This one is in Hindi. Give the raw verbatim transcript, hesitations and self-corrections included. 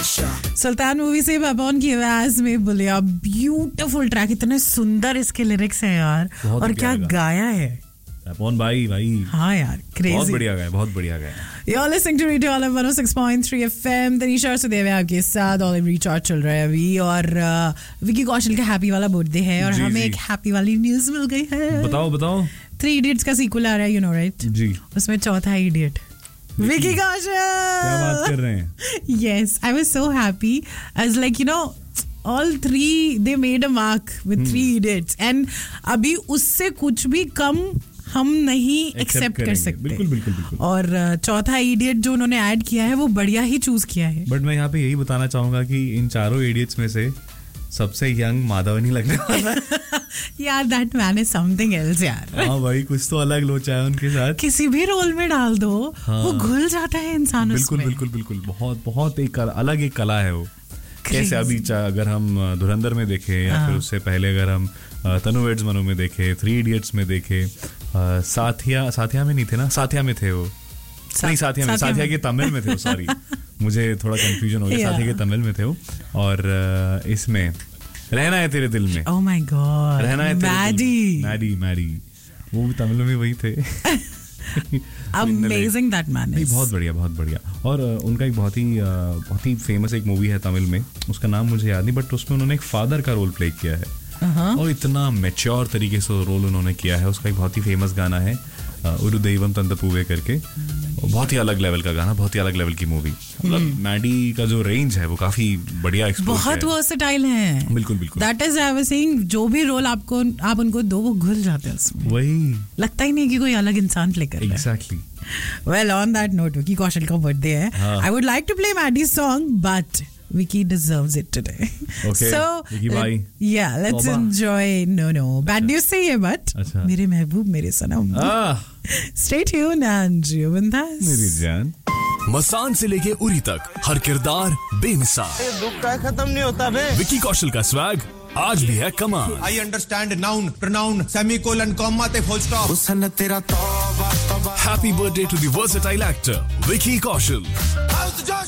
सुल्तान मूवी से बाबॉन की आवाज में बुलिया, ब्यूटीफुल ट्रैक, इतने सुंदर इसके लिरिक्स हैं यार, और क्या गाया है बाबॉन भाई भाई। हाँ यार, क्रेजी, बहुत बढ़िया गाया, बहुत बढ़िया गाया। You're listening to Radio Olive one oh six point three F M। Tanisha और सुदेव है आपके साथ। Olive रिचार्ज चल रहा है अभी, और विकी कौशल का हैप्पी वाला बर्थडे है, और हमें एक हैप्पी वाली न्यूज मिल गई है। बताओ बताओ। थ्री इडियट्स का सीक्वल आ रहा है, यू नो राइट जी। उसमें चौथा इडियट विकी कौशल। क्या बात कर रहे हैं? Yes, I was so happy. I was like, you know, all three they made a mark with three idiots, and अभी उससे कुछ भी कम हम नहीं एक्सेप्ट कर सकते। बिल्कुल बिल्कुल बिल्कुल। और चौथा इडियट जो उन्होंने ऐड किया है वो बढ़िया ही चूज किया है। बट मैं यहाँ पे यही बताना चाहूंगा कि इन चारों इडियट्स में से सबसे यंग माधवनी लगने वाला है। यार that man is something else यार। हाँ भाई, कुछ तो अलग लोचा है उनके साथ। किसी भी रोल में डाल दो, हाँ, वो घुल जाता है इंसान बिल्कुल उसमें। बिल्कुल बिल्कुल। बहुत बहुत एक अलग एक कला है वो। कैसे अभी अगर हम धुरंधर में देखें, या फिर उससे पहले अगर हम तनु वेड्स मनु में देखे, थ्री इडियट्स में देखे, साथिया साथिया में नहीं थे ना, साथिया में थे वो, नहीं साथिया में, साथिया के तमिल में थे वो, सॉरी मुझे थोड़ा कंफ्यूजन हो गया, साथिया के तमिल में थे वो। और इसमें रहना है तेरे दिल में, ओह माय गॉड, रहना है मैडी मैडी मैडी, वो भी तमिल में वही थे। Amazing that man is। बहुत बढ़िया, बहुत बढ़िया। और उनका एक बहुत ही बहुत ही फेमस एक मूवी है तमिल में, उसका नाम मुझे याद नहीं, बट उसमें उन्होंने एक फादर का रोल प्ले किया है। uh-huh. और इतना मैच्योर तरीके से रोल उन्होंने किया है। उसका एक बहुत ही फेमस गाना है उरु दैवम तंतपूवे करके, बहुत ही अलग लेवल का गाना, बहुत ही अलग लेवल की मूवी। मतलब मैडी का जो रेंज है वो काफी बढ़िया एक्सप्लोर बहुत वर्सेटाइल है। बिल्कुल बिल्कुल। That is I was saying, जो भी रोल आपको आप उनको दो वो घुल जाते हैं उसमें, वही लगता ही नहीं कि कोई अलग इंसान प्ले कर रहा है। Exactly. Well, on that note, Vicky Kaushal का बर्थडे है। हाँ. I would like to play Maddie's song, but Vicky deserves it today. Okay, so, Vicky bhai. Yeah, let's Toba. enjoy. No, no, bad news say है, but अच्छा. मेरे महबूब मेरे सनम। ah. Stay tuned and जियो बिंदास। मेरी जान। मसान से लेके उरी तक हर किरदार बेमिसाल। दुख का खत्म नहीं होता बे। विकी कौशल का स्वैग आज भी है कमाल। I understand noun, pronoun, semicolon, comma ते full stop। हुस्न तेरा तौबा तौबा। Happy birthday to the versatile actor Vicky Kaushal।